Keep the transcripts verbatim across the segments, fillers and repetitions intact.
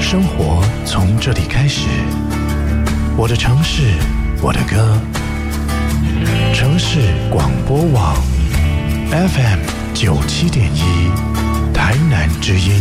生活从这里开始，我的城市，我的歌。城市广播网 F M 九七点一，台南之音。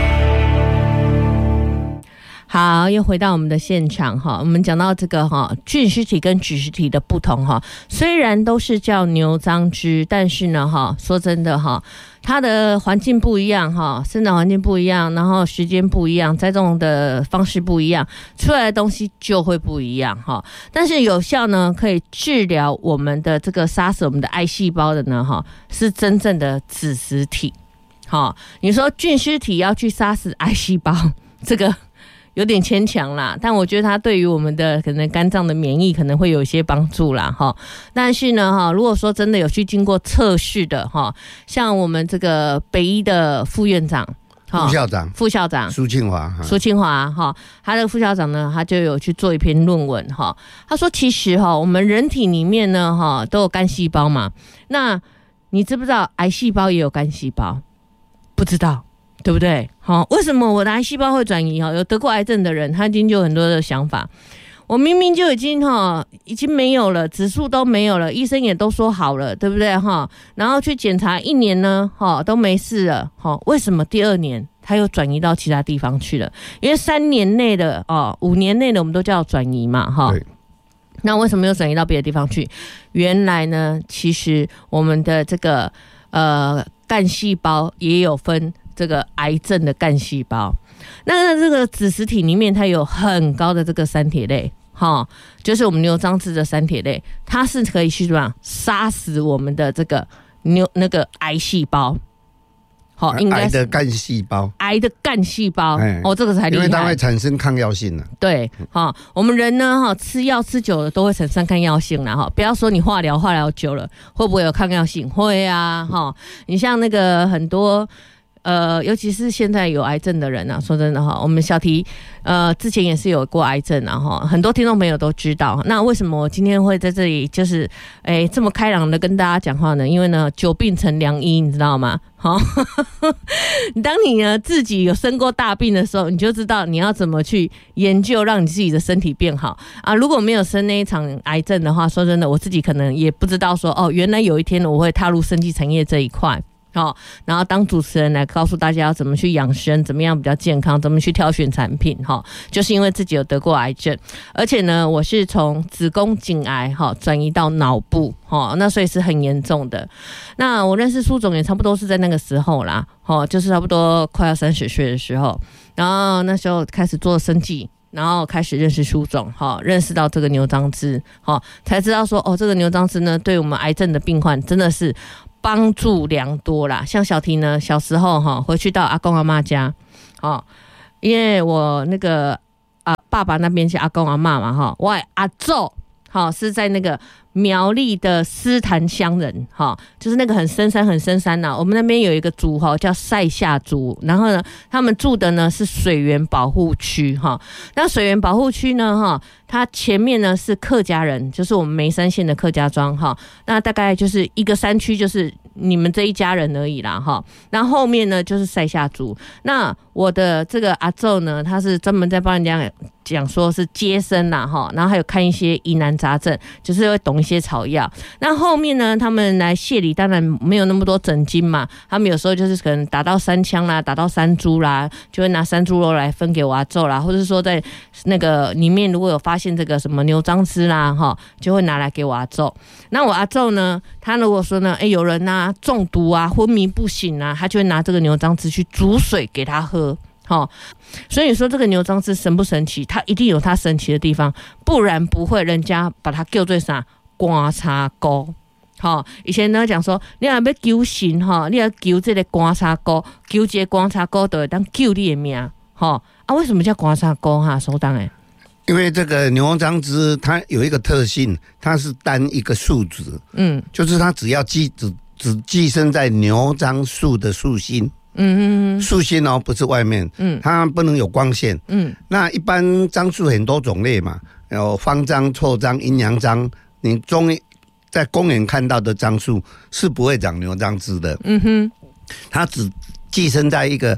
好，又回到我们的现场哈。我们讲到这个哈，菌丝体跟脂实体的不同哈，虽然都是叫牛樟芝，但是呢哈，说真的哈，它的环境不一样哈，生长环境不一样，然后时间不一样，栽种的方式不一样，出来的东西就会不一样哈。但是有效呢，可以治疗我们的这个杀死我们的癌细胞的呢哈，是真正的脂实体。好，你说菌丝体要去杀死癌细胞，这个有点牵强啦，但我觉得它对于我们的可能肝脏的免疫可能会有一些帮助啦哈。但是呢哈，如果说真的有去经过测试的哈，像我们这个北医的副院长、 副校长、 副校长苏庆华、 苏庆华哈，他的副校长呢，他就有去做一篇论文哈。他说，其实哈，我们人体里面呢哈都有肝细胞嘛，那你知不知道癌细胞也有肝细胞？不知道。对不对？好，为什么我的癌细胞会转移？有得过癌症的人，他已经就有很多的想法。我明明就已经哈，已经没有了，指数都没有了，医生也都说好了，对不对哈？然后去检查一年呢，哈都没事了，哈，为什么第二年他又转移到其他地方去了？因为三年内的哦，五年内的我们都叫转移嘛，哈。那为什么又转移到别的地方去？原来呢，其实我们的这个呃干细胞也有分。这个癌症的干细胞，那这个脂实体里面它有很高的这个三铁类，哈，就是我们牛樟芝的三铁类，它是可以去什么杀死我们的这个牛那个癌细胞，好，应该是癌的干细胞， 癌的干细胞，哦，这个才厉害， 因为它会产生抗药性了。 对，哈，我们人呢，哈，吃药吃久了都会产生抗药性了，哈，不要说你化疗化疗久了会不会有抗药性？会啊，哈，你像那个很多。呃，尤其是现在有癌症的人啊，说真的哈，我们小提呃之前也是有过癌症啊哈，很多听众朋友都知道。那为什么我今天会在这里就是哎这么开朗的跟大家讲话呢？因为呢，久病成良医，你知道吗？好，当你呢自己有生过大病的时候，你就知道你要怎么去研究让你自己的身体变好啊。如果没有生那一场癌症的话，说真的，我自己可能也不知道说哦，原来有一天我会踏入生技产业这一块。好，然后当主持人来告诉大家要怎么去养生，怎么样比较健康，怎么去挑选产品，哈，就是因为自己有得过癌症，而且呢，我是从子宫颈癌哈转移到脑部，哈，那所以是很严重的。那我认识苏总也差不多是在那个时候啦，哈，就是差不多快要三十岁的时候，然后那时候开始做生技。然后开始认识苏总，哈，认识到这个牛樟芝，哈，才知道说，哦，这个牛樟芝呢，对我们癌症的病患真的是帮助良多啦。像小提呢，小时候哈，回去到阿公阿嬷家，哦，因为我那个啊爸爸那边是阿公阿嬷嘛，哈，我阿祖，哈，是在那个苗栗的斯坦乡人，哈，就是那个很深山很深山呐、啊。我们那边有一个族哈叫塞夏族，然后呢，他们住的呢是水源保护区，哈。那水源保护区呢，哈，它前面呢是客家人，就是我们梅山县的客家庄，哈。那大概就是一个山区，就是你们这一家人而已啦，哈。那后面呢就是塞夏族。那我的这个阿祖呢，他是专门在帮人家讲说是接生啦，哈，然后还有看一些疑难杂症，就是会懂一些草药。那后面呢，他们来谢礼，当然没有那么多诊金嘛，他们有时候就是可能打到三枪啦，打到山猪啦，就会拿山猪肉来分给我阿祖啦，或者说在那个里面如果有发现这个什么牛樟芝啦，哈，就会拿来给我阿祖。那我阿祖呢，他如果说呢，哎，有人啊中毒啊，昏迷不醒啊，他就会拿这个牛樟芝去煮水给他喝。哦，所以说这个牛樟芝神不神奇？它一定有它神奇的地方，不然不会人家把它叫做啥观察膏。好、哦，以前呢讲说，你若要求神哈，你要求这个观察膏，求这个观察膏就会当救你的命。哈、哦、啊，为什么叫观察膏哈？首当哎， 因为这个牛樟芝它有一个特性，它是单一个树脂，嗯，就是它只要寄只只寄生在牛樟树的树心。嗯嗯，树心哦，不是外面，嗯，它不能有光线，嗯，那一般樟树很多种类嘛，有方樟、臭樟、阴阳樟，你中在公园看到的樟树是不会长牛樟芝的，嗯哼，它只寄生在一个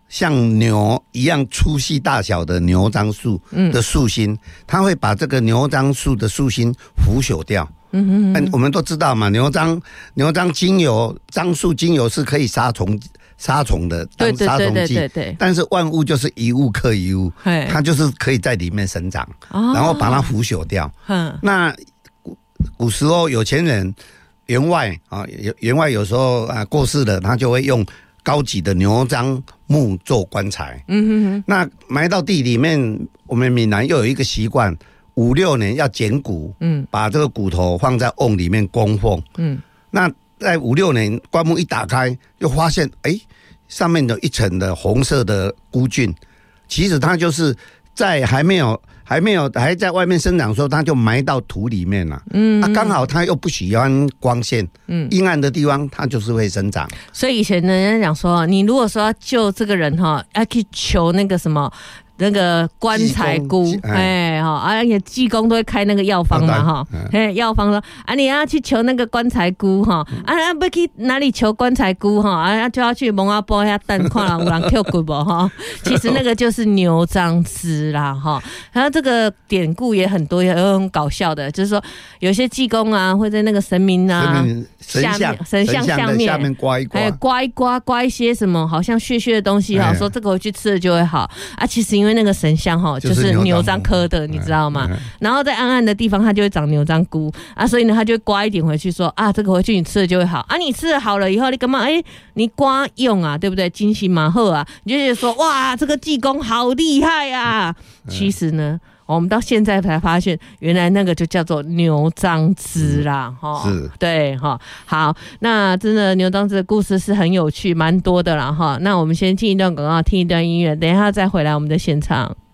像牛一样粗细大小的牛樟树的树心，它会把这个牛樟树的树心腐朽掉。嗯嗯，我们都知道嘛，牛樟牛樟精油、樟树精油是可以杀虫杀虫的，当杀虫剂。但是万物就是一物克一物，它就是可以在里面生长，哦、然后把它腐朽掉。嗯，那古古时候有钱人员外啊，员外有时候啊过世了，他就会用高级的牛樟木做棺材。嗯哼哼，那埋到地里面，我们闽南又有一个习惯。五六年要捡骨，嗯，把这个骨头放在瓮里面供奉，嗯，那在五六年棺木一打开，又发现，哎、欸，上面有一层的红色的菇菌，其实它就是在还没有还没有还在外面生长的时候，它就埋到土里面了，嗯，啊，刚好它又不喜欢光线，嗯，阴暗的地方它就是会生长。 所以以前人家讲说，你如果说要救这个人哈，要去求那个什么。那个棺材菇，哎哈，而且济公都会开那个药方嘛哈，哎药方说啊你要去求那个棺材菇哈，啊不去哪里求棺材菇哈，啊就要去蒙阿波下蛋看人有人跳骨不哈，其实那个就是牛樟汁啦哈，然后这个典故也很多，也很搞笑的，就是说有些济公啊会在那个神明啊下面神像下面下面刮一刮， 哎刮一刮刮一些什么好像血血的东西哈，说这个回去吃了就会好啊，其实因为因为那个神像哈，就是牛樟科的，你知道吗？然后在暗暗的地方，它就会长牛樟菇啊，所以呢，它就会刮一点回去，说啊，这个回去你吃了就会好啊。你吃了好了以后，你干嘛？哎、欸，你刮用啊，对不对？金星马赫啊，你就觉得说哇，这个济公好厉害啊。其实呢，我们到现在才发现，原来那个就叫做牛樟汁啦，哈、嗯，是，对，哈，好，那真的牛樟汁的故事是很有趣，蛮多的啦，哈。那我们先进一段广告，听一段音乐，等一下再回来我们的现场。